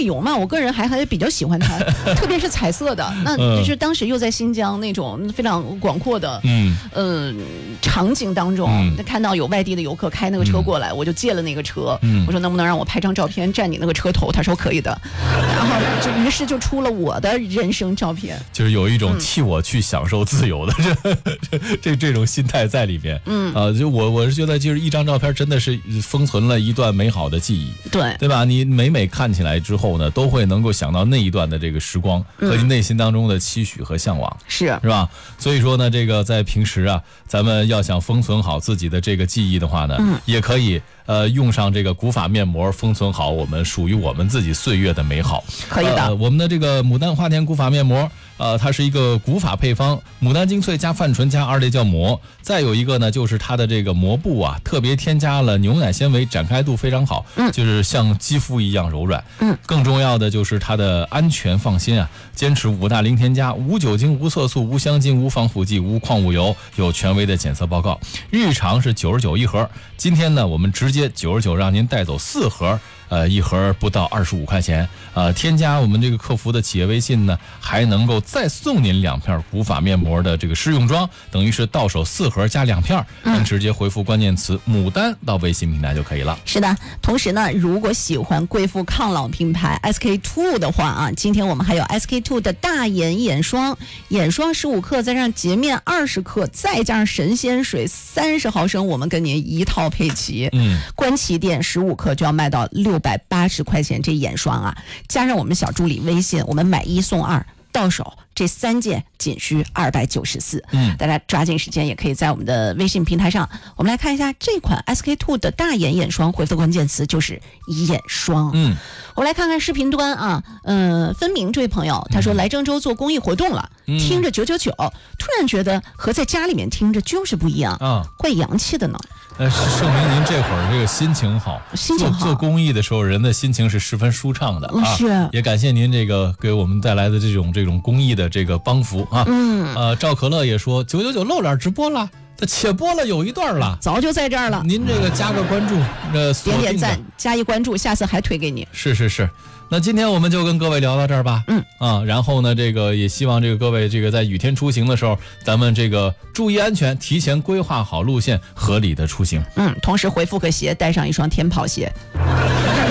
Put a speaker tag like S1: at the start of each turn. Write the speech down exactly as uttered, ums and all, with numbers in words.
S1: 旅游嘛，我个人还还比较喜欢它，特别是彩色的。那就是当时又在新疆那种非常广阔的嗯呃场景当中，嗯、看到有外地的游客开那个车过来，嗯、我就借了那个车，嗯、我说能不能让我拍张照片站你那个车头？他说可以的，然后就于是就出了我的人生照片，
S2: 就是有一种替我去享受自由的这、嗯、这这种心态在里边。嗯啊，就我我是觉得就是一张照片真的是封存了一段美好的记忆，
S1: 对
S2: 对吧？你每每看起来之后呢，都会能够想到那一段的这个时光和你内心当中的期许和向往，
S1: 是、
S2: 嗯、是吧？所以说呢，这个在平时啊，咱们要想封存好自己的这个记忆的话呢，嗯、也可以呃用上这个古法面膜，封存好我们属于我们自己岁月的美好。
S1: 可以的，
S2: 呃、我们的这个牡丹花田古法面膜。呃，它是一个古法配方，牡丹精粹加泛醇加二类酵膜，再有一个呢，就是它的这个膜布啊，特别添加了牛奶纤维，展开度非常好，嗯，就是像肌肤一样柔软，嗯，更重要的就是它的安全放心啊，坚持五大零添加，无酒精、无色素、无香精、无防腐剂、无矿物油，有权威的检测报告。日常是九十九一盒，今天呢，我们直接九十九让您带走四盒。呃，一盒不到二十五块钱，呃，添加我们这个客服的企业微信呢，还能够再送您两片古法面膜的这个试用装，等于是到手四盒加两片，您直接回复关键词牡丹到微信平台就可以了。
S1: 是的，同时呢，如果喜欢贵妇抗老品牌 S K two 的话啊，今天我们还有 S K two 的大眼眼霜，眼霜十五克，再加上洁面二十克，再加上神仙水三十毫升，我们跟您一套配齐。嗯，官旗店十五克就要卖到六百八十块钱，这眼霜啊，加上我们小助理微信，我们买一送二，到手这三件仅需二百九十四。嗯，大家抓紧时间，也可以在我们的微信平台上，我们来看一下这款 S K two 的大眼眼霜，回复关键词就是眼霜。嗯，我们来看看视频端啊，嗯、呃，分明这位朋友他说来郑州做公益活动了，嗯、听着九九九，突然觉得和在家里面听着就是不一样啊，怪洋气的呢。
S2: 呃，证明您这会儿这个心情好，
S1: 心情好，
S2: 做做公益的时候，人的心情是十分舒畅的啊。
S1: 是，
S2: 也感谢您这个给我们带来的这种这种公益的这个帮扶啊。嗯，呃，赵可乐也说九九九露脸直播了，这且播了有一段了，
S1: 早就在这儿了。
S2: 您这个加个关注，呃，
S1: 点点赞，加一关注，下次还推给你。
S2: 是是是。那今天我们就跟各位聊到这儿吧，嗯啊，然后呢，这个也希望这个各位这个在雨天出行的时候，咱们这个注意安全，提前规划好路线，合理的出行。
S1: 嗯，同时回复个鞋，带上一双天跑鞋。